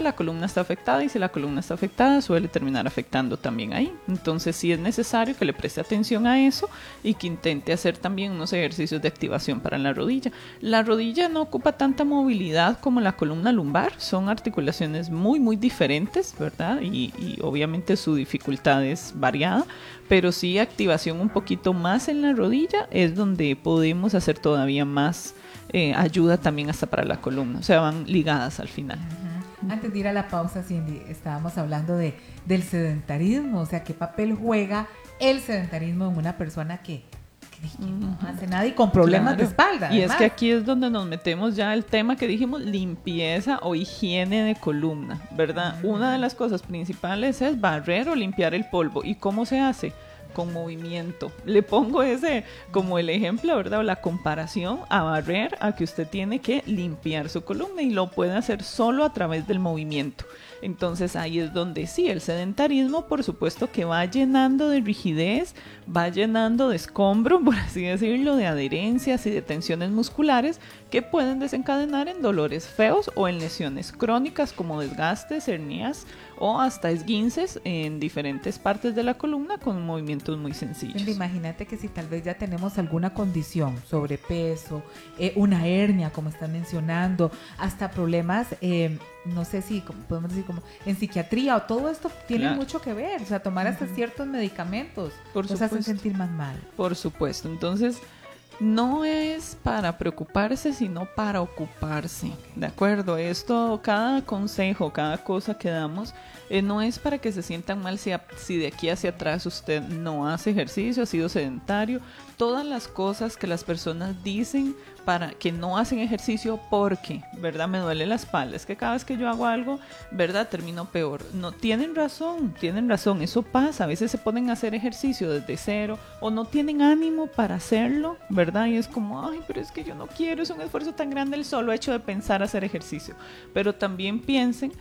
la columna está afectada, y si la columna está afectada suele terminar afectando también ahí. Entonces sí es necesario que le preste atención a eso y que intente hacer también unos ejercicios de activación para la rodilla. La rodilla no ocupa tanta movilidad como la columna lumbar, son articulaciones muy muy diferentes, ¿verdad? Y obviamente su dificultad es variada, pero sí activación un poquito más en la rodilla es donde podemos hacer todavía más ayuda también hasta para la columna, o sea, van ligadas al final. Antes de ir a la pausa, Cindy, estábamos hablando del sedentarismo, o sea, qué papel juega el sedentarismo en una persona que no hace nada y con problemas de espalda. Y además, es que aquí es donde nos metemos ya el tema que dijimos, limpieza o higiene de columna, ¿verdad? Una de las cosas principales es barrer o limpiar el polvo. ¿Y cómo se hace? Con movimiento. Le pongo ese como el ejemplo, ¿verdad? O la comparación a barrer, a que usted tiene que limpiar su columna y lo puede hacer solo a través del movimiento. Entonces ahí es donde sí, el sedentarismo por supuesto que va llenando de rigidez, va llenando de escombro, por así decirlo, de adherencias y de tensiones musculares que pueden desencadenar en dolores feos o en lesiones crónicas como desgastes, hernias o hasta esguinces en diferentes partes de la columna con movimientos muy sencillos. Imagínate que si tal vez ya tenemos alguna condición, sobrepeso, una hernia como están mencionando, hasta problemas, no sé si podemos decir como en psiquiatría o todo esto tiene mucho que ver, o sea, tomar hasta ciertos medicamentos nos hacen sentir más mal. Por supuesto, entonces no es para preocuparse, sino para ocuparse, ¿de acuerdo? Esto, cada consejo, cada cosa que damos, no es para que se sientan mal si de aquí hacia atrás usted no hace ejercicio, ha sido sedentario. Todas las cosas que las personas dicen para que no hacen ejercicio porque, ¿verdad? Me duele la espalda, es que cada vez que yo hago algo, ¿verdad? Termino peor. No, tienen razón, eso pasa. A veces se ponen a hacer ejercicio desde cero o no tienen ánimo para hacerlo, ¿verdad? Y es como, ay, pero es que yo no quiero, es un esfuerzo tan grande el solo hecho de pensar hacer ejercicio. Pero también piensen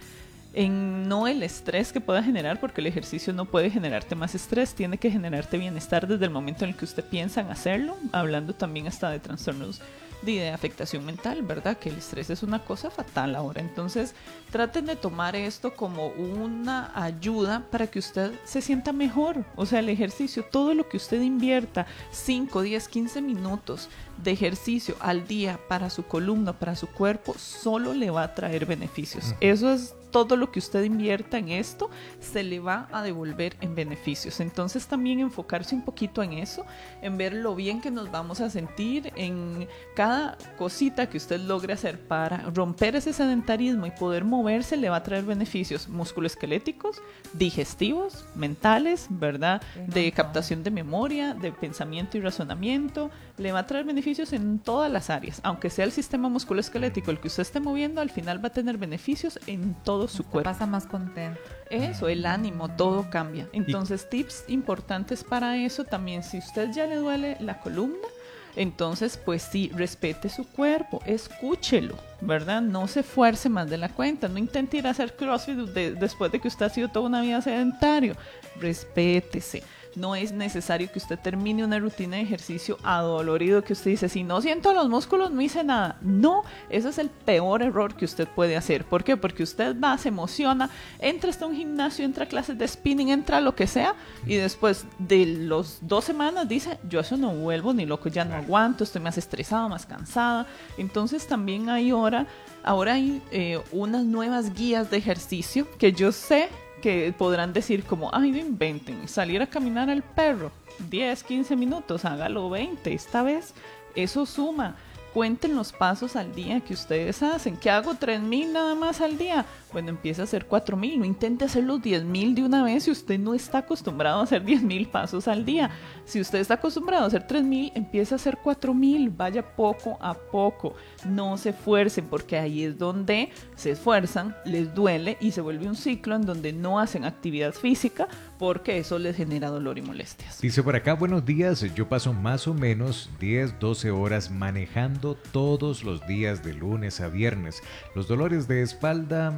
en no el estrés que pueda generar, porque el ejercicio no puede generarte más estrés, tiene que generarte bienestar desde el momento en el que usted piensa en hacerlo, hablando también hasta de trastornos de afectación mental, ¿verdad? Que el estrés es una cosa fatal ahora. Entonces, traten de tomar esto como una ayuda para que usted se sienta mejor. O sea, el ejercicio, todo lo que usted invierta, 5, 10, 15 minutos de ejercicio al día para su columna, para su cuerpo, solo le va a traer beneficios. Eso es todo lo que usted invierta en esto, se le va a devolver en beneficios. Entonces también enfocarse un poquito en eso, en ver lo bien que nos vamos a sentir, en cada cosita que usted logre hacer para romper ese sedentarismo y poder moverse, le va a traer beneficios musculoesqueléticos, digestivos, mentales, ¿verdad? De captación de memoria, de pensamiento y razonamiento, le va a traer beneficios en todas las áreas. Aunque sea el sistema musculoesquelético el que usted esté moviendo, al final va a tener beneficios en todo su cuerpo. Pasa más contento. Eso, el ánimo, todo cambia. Entonces, tips importantes para eso también, si usted ya le duele la columna, entonces pues sí, respete su cuerpo, escúchelo, ¿verdad? No se esfuerce más de la cuenta, no intente ir a hacer CrossFit después de que usted ha sido toda una vida sedentario, respétese. No es necesario que usted termine una rutina de ejercicio adolorido, que usted dice, si no siento los músculos no hice nada. No, ese es el peor error que usted puede hacer. ¿Por qué? Porque usted va, se emociona, entra hasta un gimnasio, entra a clases de spinning, entra a lo que sea, y después de los 2 semanas dice, yo eso no vuelvo ni loco, ya no aguanto, estoy más estresada, más cansada. Entonces también hay ahora hay unas nuevas guías de ejercicio que yo sé que podrán decir como, ay, no inventen, salir a caminar al perro 10, 15 minutos, hágalo 20 esta vez, eso suma. Cuenten los pasos al día que ustedes hacen. ¿Qué hago? 3,000 nada más al día. Bueno, empieza a hacer 4,000. No intente hacer los 10,000 de una vez si usted no está acostumbrado a hacer 10,000 pasos al día. Si usted está acostumbrado a hacer 3,000, empieza a hacer 4,000. Vaya poco a poco. No se esfuercen, porque ahí es donde se esfuerzan, les duele y se vuelve un ciclo en donde no hacen actividad física, porque eso les genera dolor y molestias. Dice por acá, buenos días, yo paso más o menos 10, 12 horas manejando todos los días de lunes a viernes. Los dolores de espalda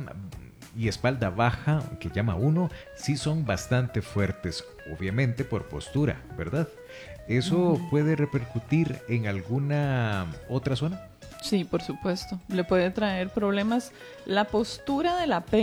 y espalda baja, que llama uno, sí son bastante fuertes, obviamente por postura, ¿verdad? ¿Eso puede repercutir en alguna otra zona? Sí, por supuesto. Le puede traer problemas. La postura de la